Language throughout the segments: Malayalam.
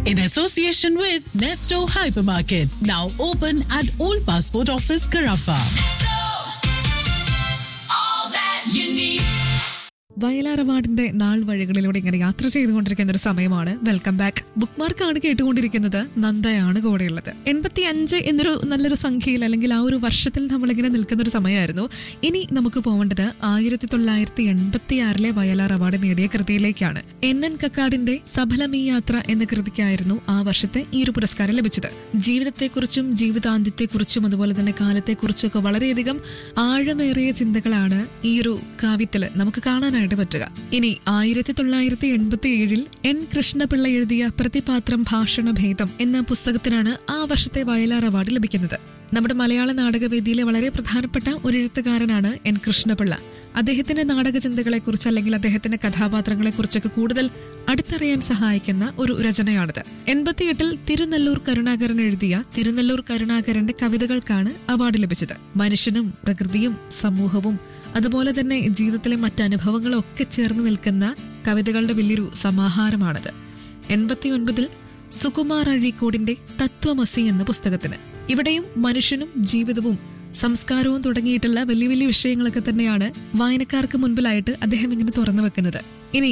in association with Nesto Hypermarket, now open at Old Passport Office, Carafa. All that you need. Vayalar അവാർഡിന്റെ നാൾ വഴികളിലൂടെ ഇങ്ങനെ യാത്ര ചെയ്തുകൊണ്ടിരിക്കുന്ന ഒരു സമയമാണ്. Welcome back. ബുക്ക് മാർക്കാണ് കേട്ടുകൊണ്ടിരിക്കുന്നത്. നന്ദയാണ് കൂടെയുള്ളത്. 85 എന്നൊരു നല്ലൊരു സംഖ്യയിൽ അല്ലെങ്കിൽ ആ ഒരു വർഷത്തിൽ നമ്മളിങ്ങനെ നിൽക്കുന്ന ഒരു സമയമായിരുന്നു. ഇനി നമുക്ക് പോകേണ്ടത് 1986 വയലാർ അവാർഡ് നേടിയ കൃതിയിലേക്കാണ്. NN കക്കാടിന്റെ സഫലമീ യാത്ര എന്ന കൃതിക്കായിരുന്നു ആ വർഷത്തെ ഈ ഒരു പുരസ്കാരം ലഭിച്ചത്. ജീവിതത്തെക്കുറിച്ചും ജീവിതാന്ത്യത്തെക്കുറിച്ചും അതുപോലെ തന്നെ കാലത്തെക്കുറിച്ചും ഒക്കെ വളരെയധികം ആഴമേറിയ ചിന്തകളാണ് ഈ ഒരു കാവ്യത്തില് നമുക്ക് കാണാനായിട്ട് പറ്റുക. ഇനി 1987 N കൃഷ്ണപിള്ള എഴുതിയ പ്രതിപാത്രം ഭാഷണഭേദം എന്ന പുസ്തകത്തിനാണ് ആ വർഷത്തെ വയലാർ അവാർഡ് ലഭിക്കുന്നത്. നമ്മുടെ മലയാള നാടകവേദിയിലെ വളരെ പ്രധാനപ്പെട്ട ഒരു എഴുത്തുകാരനാണ് N കൃഷ്ണപിള്ള. അദ്ദേഹത്തിന്റെ നാടകചിന്തകളെക്കുറിച്ച് അല്ലെങ്കിൽ അദ്ദേഹത്തിന്റെ കഥാപാത്രങ്ങളെക്കുറിച്ചൊക്കെ കൂടുതൽ അടുത്തറിയാൻ സഹായിക്കുന്ന ഒരു രചനയാണിത്. 88 തിരുനെല്ലൂർ കരുണാകരൻ എഴുതിയ തിരുനെല്ലൂർ കരുണാകരന്റെ കവിതകൾക്കാണ് അവാർഡ് ലഭിച്ചത്. മനുഷ്യനും പ്രകൃതിയും സമൂഹവും അതുപോലെ തന്നെ ജീവിതത്തിലെ മറ്റനുഭവങ്ങളും ഒക്കെ ചേർന്ന് നിൽക്കുന്ന കവിതകളുടെ വലിയൊരു സമാഹാരമാണിത്. 89 സുകുമാർ അഴീക്കോടിന്റെ തത്വമസി എന്ന പുസ്തകത്തിന് ഇവിടെയും മനുഷ്യനും ജീവിതവും സംസ്കാരവും തുടങ്ങിയിട്ടുള്ള വലിയ വലിയ വിഷയങ്ങളൊക്കെ തന്നെയാണ് വായനക്കാർക്ക് മുൻപിലായിട്ട് അദ്ദേഹം ഇങ്ങനെ തുറന്നു വെക്കുന്നത്. ഇനി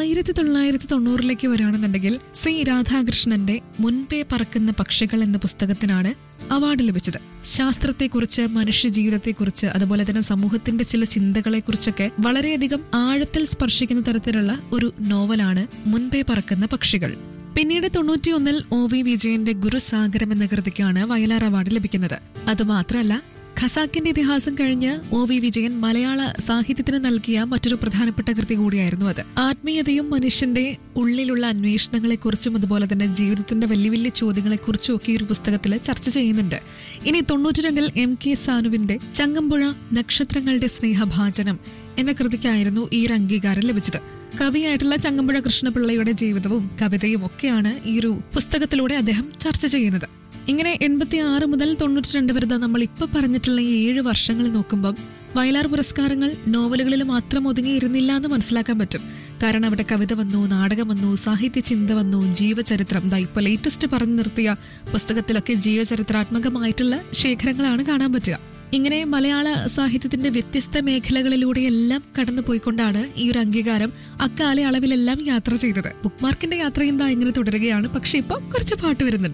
1990 വരികയാണെന്നുണ്ടെങ്കിൽ C രാധാകൃഷ്ണന്റെ മുൻപേ പറക്കുന്ന പക്ഷികൾ എന്ന പുസ്തകത്തിനാണ് അവാർഡ് ലഭിച്ചത്. ശാസ്ത്രത്തെക്കുറിച്ച്, മനുഷ്യ ജീവിതത്തെക്കുറിച്ച്, അതുപോലെ തന്നെ സമൂഹത്തിന്റെ ചില ചിന്തകളെക്കുറിച്ചൊക്കെ വളരെയധികം ആഴത്തിൽ സ്പർശിക്കുന്ന തരത്തിലുള്ള ഒരു നോവലാണ് മുൻപേ പറക്കുന്ന പക്ഷികൾ. പിന്നീട് 91 OV വിജയന്റെ ഗുരുസാഗരം എന്ന കൃതിക്കാണ് വയലാർ അവാർഡ് ലഭിക്കുന്നത്. അതുമാത്രമല്ല, ഖസാക്കിന്റെ ഇതിഹാസം കഴിഞ്ഞ് OV വിജയൻ മലയാള സാഹിത്യത്തിന് നൽകിയ മറ്റൊരു പ്രധാനപ്പെട്ട കൃതി കൂടിയായിരുന്നു അത്. ആത്മീയതയും മനുഷ്യന്റെ ഉള്ളിലുള്ള അന്വേഷണങ്ങളെക്കുറിച്ചും അതുപോലെ തന്നെ ജീവിതത്തിന്റെ വലിയ വലിയ ചോദ്യങ്ങളെക്കുറിച്ചും ഒക്കെ ഈ ഒരു പുസ്തകത്തിൽ ചർച്ച ചെയ്യുന്നുണ്ട്. ഇനി 92 MK സാനുവിന്റെ ചങ്ങമ്പുഴ നക്ഷത്രങ്ങളുടെ സ്നേഹഭാജനം എന്ന കൃതിക്കായിരുന്നു ഈ ഒരു അംഗീകാരം ലഭിച്ചത്. കവിയായിട്ടുള്ള ചങ്ങമ്പുഴ കൃഷ്ണപിള്ളയുടെ ജീവിതവും കവിതയും ഒക്കെയാണ് ഈ ഒരു പുസ്തകത്തിലൂടെ അദ്ദേഹം ചർച്ച ചെയ്യുന്നത്. ഇങ്ങനെ 86 മുതൽ 92 വരെ നമ്മൾ ഇപ്പൊ പറഞ്ഞിട്ടുള്ള ഈ 7 വർഷങ്ങൾ നോക്കുമ്പം വയലാർ പുരസ്കാരങ്ങൾ നോവലുകളിൽ മാത്രം ഒതുങ്ങിയിരുന്നില്ല എന്ന് മനസ്സിലാക്കാൻ പറ്റും. കാരണം അവിടെ കവിത വന്നു, നാടകം വന്നു, സാഹിത്യ ചിന്ത വന്നു, ജീവചരിത്രം. ഇപ്പൊ ലേറ്റസ്റ്റ് പറഞ്ഞു നിർത്തിയ പുസ്തകത്തിലൊക്കെ ജീവചരിത്രാത്മകമായിട്ടുള്ള ശേഖരങ്ങളാണ് കാണാൻ പറ്റുക. ഇങ്ങനെ മലയാള സാഹിത്യത്തിന്റെ വ്യത്യസ്ത മേഖലകളിലൂടെയെല്ലാം കടന്നു പോയിക്കൊണ്ടാണ് ഈ ഒരു അംഗീകാരം അക്കാല അളവിലെല്ലാം യാത്ര ചെയ്തത്. ബുക്ക് മാർക്കിന്റെ യാത്ര എന്താ ഇങ്ങനെ തുടരുകയാണ്. പക്ഷെ ഇപ്പൊ കുറച്ച് പാട്ട് വരുന്നുണ്ട്.